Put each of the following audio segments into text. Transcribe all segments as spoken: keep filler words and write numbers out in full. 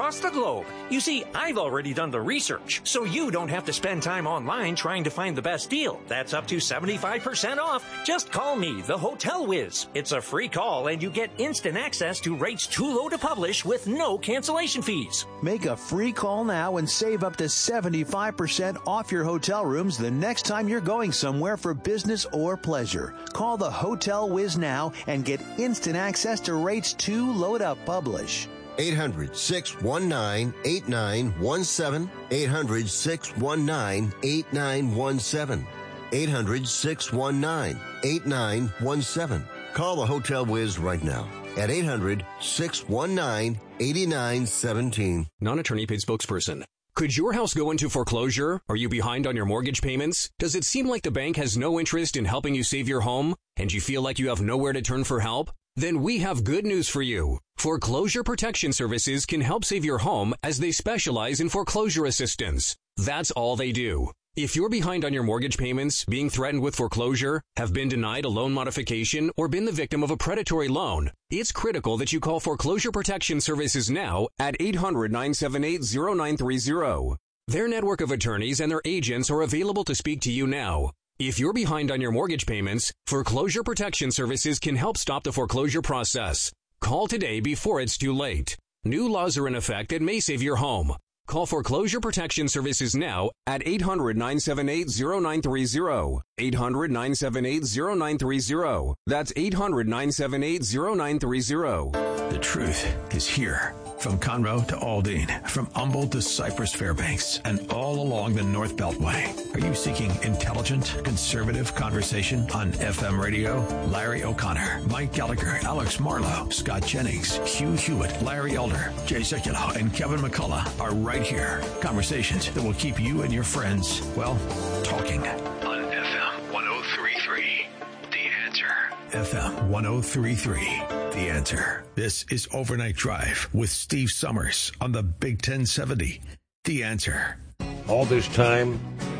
across the globe. You see, I've already done the research, so you don't have to spend time online trying to find the best deal. That's up to seventy-five percent off. Just call me, the Hotel Whiz. It's a free call, and you get instant access to rates too low to publish with no cancellation fees. Make a free call now and save up to seventy-five percent off your hotel rooms the next time you're going somewhere for business or pleasure. Call the Hotel Whiz now and get instant access to rates too low to publish. eight hundred, six one nine, eight nine one seven. eight hundred, six one nine, eight nine one seven. eight hundred, six one nine, eight nine one seven. Call the Hotel Whiz right now at eight hundred, six one nine, eight nine one seven. Non-attorney paid spokesperson. Could your house go into foreclosure? Are you behind on your mortgage payments? Does it seem like the bank has no interest in helping you save your home? And you feel like you have nowhere to turn for help? Then we have good news for you. Foreclosure Protection Services can help save your home as they specialize in foreclosure assistance. That's all they do. If you're behind on your mortgage payments, being threatened with foreclosure, have been denied a loan modification, or been the victim of a predatory loan, it's critical that you call Foreclosure Protection Services now at eight hundred, nine seven eight, zero nine three zero. Their network of attorneys and their agents are available to speak to you now. If you're behind on your mortgage payments, Foreclosure Protection Services can help stop the foreclosure process. Call today before it's too late. New laws are in effect that may save your home. Call Foreclosure Protection Services now at eight hundred, nine seven eight, zero nine three zero. eight hundred, nine seven eight, zero nine three zero. That's eight hundred, nine seven eight, zero nine three zero. The truth is here. From Conroe to Aldine, from Humboldt to Cypress Fairbanks, and all along the North Beltway. Are you seeking intelligent, conservative conversation on F M radio? Larry O'Connor, Mike Gallagher, Alex Marlowe, Scott Jennings, Hugh Hewitt, Larry Elder, Jay Sekulow, and Kevin McCullough are right here. Conversations that will keep you and your friends, well, talking. On F M one oh three point three, The Answer. F M one oh three point three, The Answer. This is Overnight Drive with Steve Summers on the Big ten seventy, The Answer. All this time,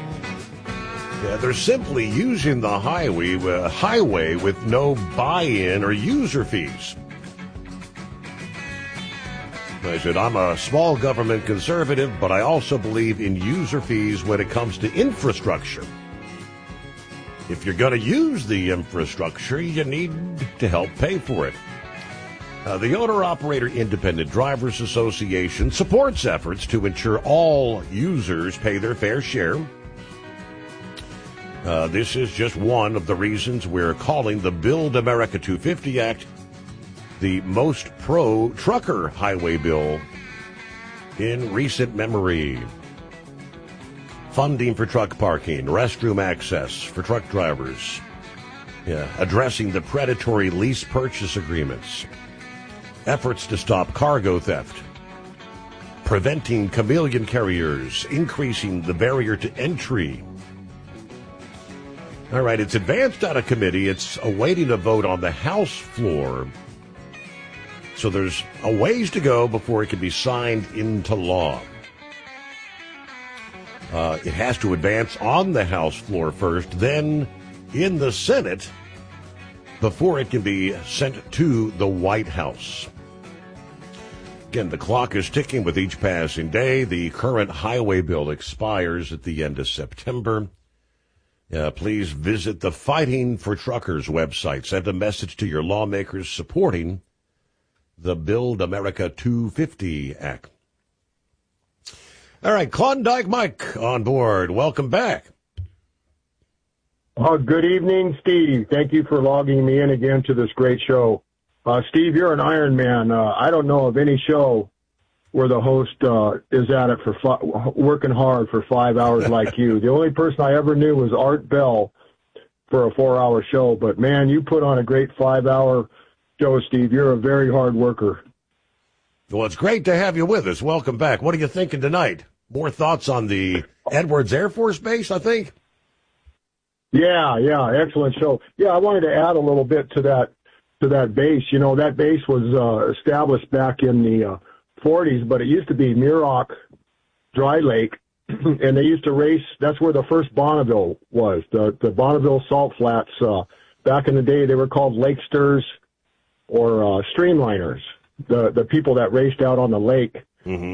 yeah, they're simply using the highway, uh, highway with no buy-in or user fees. I said, I'm a small government conservative, but I also believe in user fees when it comes to infrastructure. If you're going to use the infrastructure, you need to help pay for it. Uh, the Owner-Operator Independent Drivers Association supports efforts to ensure all users pay their fair share. Uh, this is just one of the reasons we're calling the Build America two fifty Act the most pro-trucker highway bill in recent memory. Funding for truck parking, restroom access for truck drivers, yeah, addressing the predatory lease purchase agreements, efforts to stop cargo theft, preventing chameleon carriers, increasing the barrier to entry. All right, it's advanced out of committee. It's awaiting a vote on the House floor. So there's a ways to go before it can be signed into law. Uh, it has to advance on the House floor first, then in the Senate before it can be sent to the White House. Again, the clock is ticking with each passing day. The current highway bill expires at the end of September. Uh, please visit the Fighting for Truckers website. Send a message to your lawmakers supporting the Build America two fifty Act. All right, Klondike Mike on board. Welcome back. Oh, good evening, Steve. Thank you for logging me in again to this great show. Uh, Steve, you're an Iron Man. Uh, I don't know of any show where the host uh, is at it for fi- working hard for five hours like you. The only person I ever knew was Art Bell for a four-hour show. But, man, you put on a great five-hour show, Steve. You're a very hard worker. Well, it's great to have you with us. Welcome back. What are you thinking tonight? More thoughts on the Edwards Air Force Base, I think? Yeah, yeah, excellent show. Yeah, I wanted to add a little bit to that to that base. You know, that base was uh, established back in the uh, forties, but it used to be Muroc Dry Lake, and they used to race. That's where the first Bonneville was, the, the Bonneville Salt Flats. Uh, back in the day, they were called Lakesters or uh, Streamliners, the, the people that raced out on the lake. Mm-hmm.